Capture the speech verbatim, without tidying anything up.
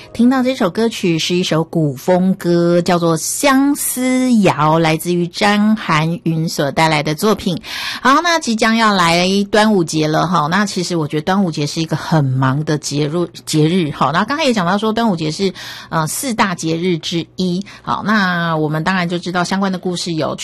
听到这首歌曲是一首古风歌，叫做《相思谣》，来自于张含韵所带来的作品。好，那即将要来端午节了哈，那其实我觉得端午节是一个很忙的节日节日。好，那刚才也讲到说端午节是呃四大节日之一。好，那我们当然就知道相关的故事有